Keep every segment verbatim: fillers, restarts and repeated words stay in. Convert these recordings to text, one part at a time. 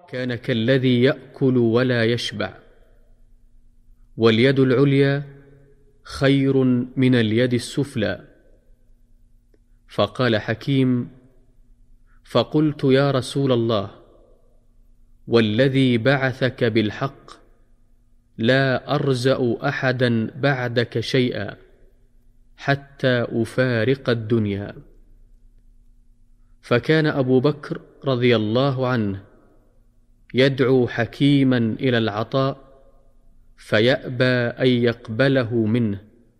كان كالذي يأكل ولا يشبع، واليد العليا خير من اليد السفلى. فقال حكيم: فقلت يا رسول الله، والذي بعثك بالحق لا أرزأ أحدا بعدك شيئا حتى أفارق الدنيا. فكان أبو بكر رضي الله عنه يدعو حكيما إلى العطاء فيأبى أن يقبله منه،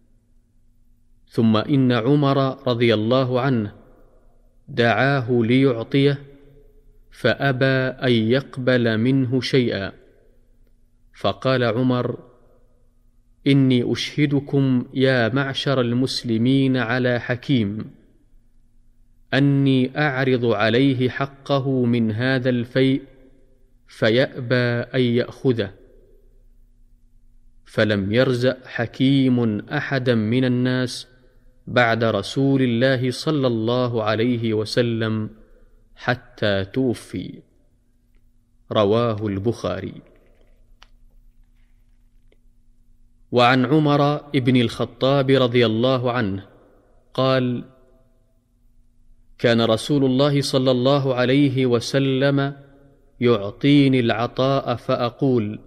ثم إن عمر رضي الله عنه دعاه ليعطيه فأبى أن يقبل منه شيئا، فقال عمر: إني أشهدكم يا معشر المسلمين على حكيم أني أعرض عليه حقه من هذا الفيء فيأبى أن يأخذه. فلم يرزق حكيم أحدا من الناس بعد رسول الله صلى الله عليه وسلم حتى توفي. رواه البخاري. وعن عمر بن الخطاب رضي الله عنه قال: كان رسول الله صلى الله عليه وسلم يعطيني العطاء فأقول: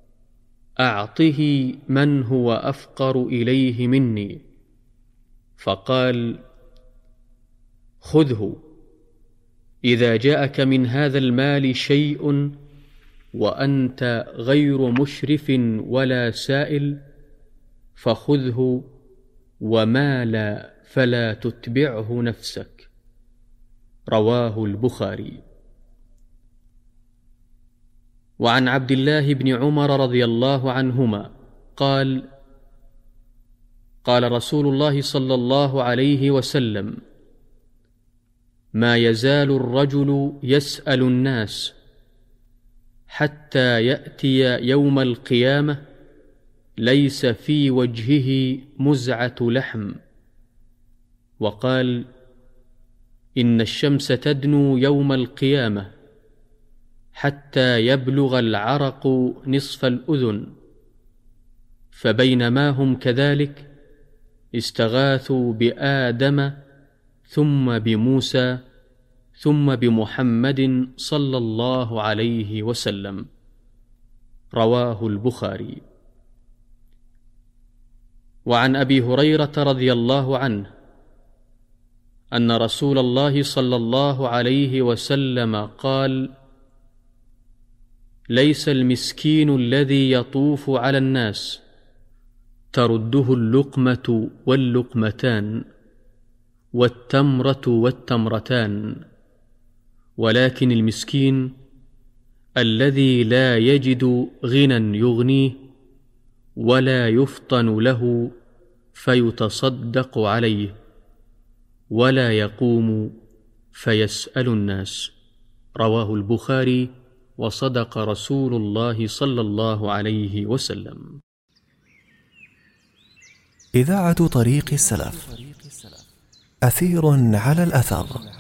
أعطه من هو أفقر إليه مني، فقال: خذه، إذا جاءك من هذا المال شيء وأنت غير مشرف ولا سائل فخذه، وما لا فلا تتبعه نفسك. رواه البخاري. وعن عبد الله بن عمر رضي الله عنهما قال: قال رسول الله صلى الله عليه وسلم: ما يزال الرجل يسأل الناس حتى يأتي يوم القيامة ليس في وجهه مزعة لحم. وقال: إن الشمس تدنو يوم القيامة حتى يبلغ العرق نصف الأذن، فبينما هم كذلك استغاثوا بآدم ثم بموسى ثم بمحمد صلى الله عليه وسلم. رواه البخاري. وعن أبي هريرة رضي الله عنه أن رسول الله صلى الله عليه وسلم قال: ليس المسكين الذي يطوف على الناس ترده اللقمة واللقمتان والتمرة والتمرتان، ولكن المسكين الذي لا يجد غنى يغنيه ولا يفطن له فيتصدق عليه ولا يقوم فيسأل الناس. رواه البخاري. وصدق رسول الله صلى الله عليه وسلم. إذاعة طريق السلف، أثير على الأثر.